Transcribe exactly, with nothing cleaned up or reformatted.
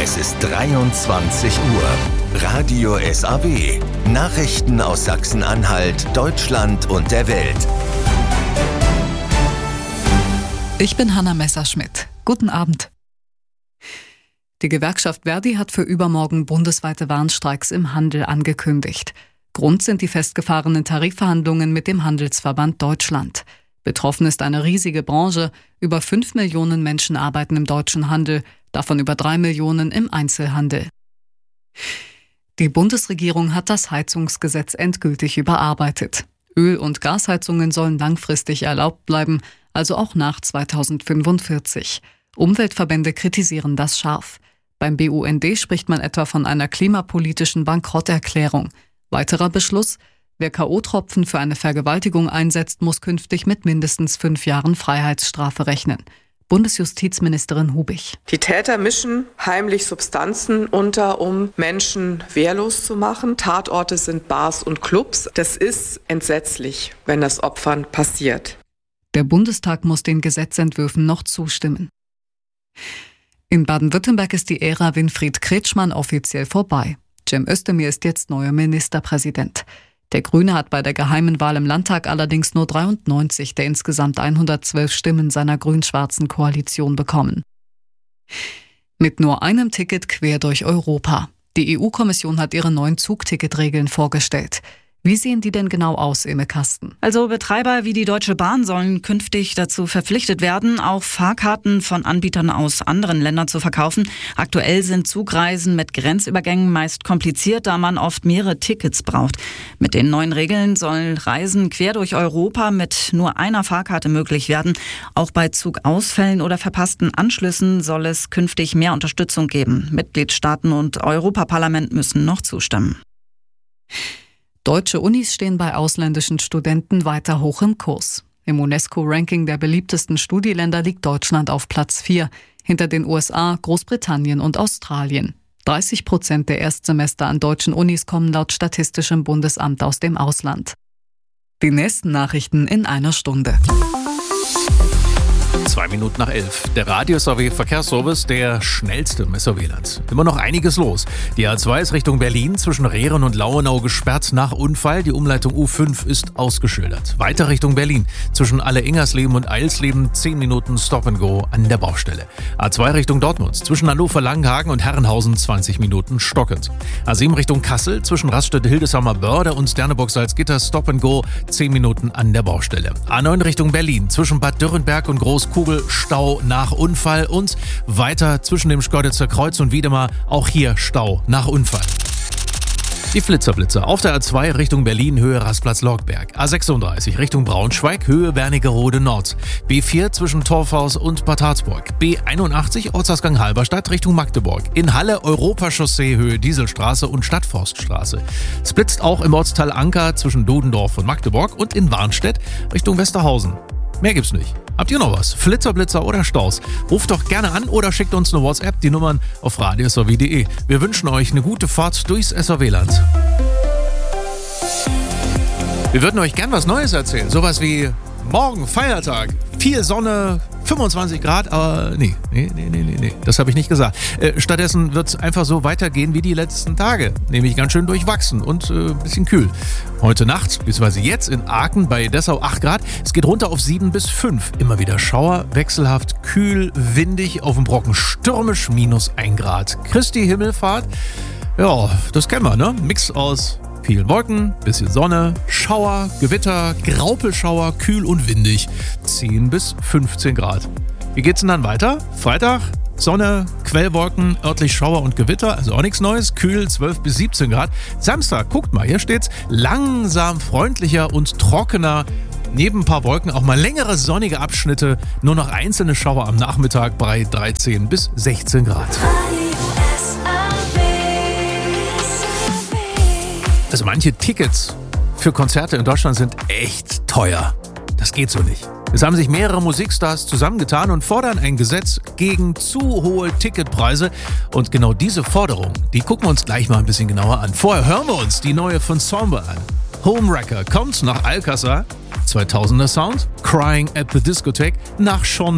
Es ist dreiundzwanzig Uhr. Radio S A W. Nachrichten aus Sachsen-Anhalt, Deutschland und der Welt. Ich bin Hanna Messerschmidt. Guten Abend. Die Gewerkschaft Verdi hat für übermorgen bundesweite Warnstreiks im Handel angekündigt. Grund sind die festgefahrenen Tarifverhandlungen mit dem Handelsverband Deutschland. Betroffen ist eine riesige Branche. Über fünf Millionen Menschen arbeiten im deutschen Handel, davon über drei Millionen im Einzelhandel. Die Bundesregierung hat das Heizungsgesetz endgültig überarbeitet. Öl- und Gasheizungen sollen langfristig erlaubt bleiben, also auch nach zweitausendfünfundvierzig. Umweltverbände kritisieren das scharf. Beim B U N D spricht man etwa von einer klimapolitischen Bankrotterklärung. Weiterer Beschluss: Wer K O-Tropfen für eine Vergewaltigung einsetzt, muss künftig mit mindestens fünf Jahren Freiheitsstrafe rechnen. Bundesjustizministerin Hubich. Die Täter mischen heimlich Substanzen unter, um Menschen wehrlos zu machen. Tatorte sind Bars und Clubs. Das ist entsetzlich, wenn das Opfern passiert. Der Bundestag muss den Gesetzentwürfen noch zustimmen. In Baden-Württemberg ist die Ära Winfried Kretschmann offiziell vorbei. Cem Özdemir ist jetzt neuer Ministerpräsident. Der Grüne hat bei der geheimen Wahl im Landtag allerdings nur dreiundneunzig der insgesamt hundertzwölf Stimmen seiner grün-schwarzen Koalition bekommen. Mit nur einem Ticket quer durch Europa. Die E U-Kommission hat ihre neuen Zugticketregeln vorgestellt. Wie sehen die denn genau aus, Imme Kasten? Also Betreiber wie die Deutsche Bahn sollen künftig dazu verpflichtet werden, auch Fahrkarten von Anbietern aus anderen Ländern zu verkaufen. Aktuell sind Zugreisen mit Grenzübergängen meist kompliziert, da man oft mehrere Tickets braucht. Mit den neuen Regeln sollen Reisen quer durch Europa mit nur einer Fahrkarte möglich werden. Auch bei Zugausfällen oder verpassten Anschlüssen soll es künftig mehr Unterstützung geben. Mitgliedstaaten und Europaparlament müssen noch zustimmen. Deutsche Unis stehen bei ausländischen Studenten weiter hoch im Kurs. Im UNESCO-Ranking der beliebtesten Studieländer liegt Deutschland auf Platz vier, hinter den U S A, Großbritannien und Australien. dreißig Prozent der Erstsemester an deutschen Unis kommen laut Statistischem Bundesamt aus dem Ausland. Die nächsten Nachrichten in einer Stunde. Zwei Minuten nach elf. Der Radio-S A W-Verkehrsservice, der schnellste im S A W-Land. Immer noch einiges los. Die A zwei ist Richtung Berlin zwischen Rehren und Lauenau gesperrt nach Unfall. Die Umleitung U fünf ist ausgeschildert. Weiter Richtung Berlin zwischen Alle-Ingersleben und Eilsleben zehn Minuten Stop-and-Go an der Baustelle. A zwei Richtung Dortmund zwischen Hannover-Langenhagen und Herrenhausen zwanzig Minuten stockend. A sieben Richtung Kassel zwischen Raststätte-Hildesheimer-Börde und Sterneburg-Salzgitter Stop-and-Go zehn Minuten an der Baustelle. A neun Richtung Berlin zwischen Bad Dürrenberg und Großkugel Stau nach Unfall und weiter zwischen dem Schkeuditzer Kreuz und Wiedemar auch hier Stau nach Unfall. Die Flitzerblitzer auf der A zwei Richtung Berlin, Höhe Rastplatz-Logberg. A sechsunddreißig Richtung Braunschweig, Höhe Wernigerode Nord. B vier zwischen Torfhaus und Bad Harzburg. B einundachtzig Ortsausgang Halberstadt Richtung Magdeburg. In Halle Europachaussee, Höhe Dieselstraße und Stadtforststraße. Es blitzt auch im Ortsteil Anker zwischen Dodendorf und Magdeburg und in Warnstedt Richtung Westerhausen. Mehr gibt's nicht. Habt ihr noch was? Flitzer, Blitzer oder Staus? Ruft doch gerne an oder schickt uns eine WhatsApp, die Nummern auf radio s a w punkt de. Wir wünschen euch eine gute Fahrt durchs S A W-Land. Wir würden euch gern was Neues erzählen. Sowas wie morgen Feiertag, viel Sonne, fünfundzwanzig Grad, aber nee, nee, nee, nee, nee, das habe ich nicht gesagt. Äh, stattdessen wird es einfach so weitergehen wie die letzten Tage, nämlich ganz schön durchwachsen und äh, ein bisschen kühl. Heute Nacht, beziehungsweise jetzt in Aachen bei Dessau acht Grad, es geht runter auf sieben bis fünf. Immer wieder Schauer, wechselhaft, kühl, windig, auf dem Brocken stürmisch, minus ein Grad. Christi Himmelfahrt, ja, das kennen wir, ne? Mix aus vielen Wolken, bisschen Sonne, Schauer, Gewitter, Graupelschauer, kühl und windig. zehn bis fünfzehn Grad. Wie geht's denn dann weiter? Freitag, Sonne, Quellwolken, örtlich Schauer und Gewitter, also auch nichts Neues, kühl zwölf bis siebzehn Grad. Samstag, guckt mal, hier steht's, langsam freundlicher und trockener. Neben ein paar Wolken auch mal längere sonnige Abschnitte, nur noch einzelne Schauer am Nachmittag bei dreizehn bis sechzehn Grad. Also manche Tickets für Konzerte in Deutschland sind echt teuer. Das geht so nicht. Es haben sich mehrere Musikstars zusammengetan und fordern ein Gesetz gegen zu hohe Ticketpreise. Und genau diese Forderung, die gucken wir uns gleich mal ein bisschen genauer an. Vorher hören wir uns die neue von Ensemble an. Homewrecker kommt nach Alcázar, zweitausender Sound, Crying at the Discotheque nach Sean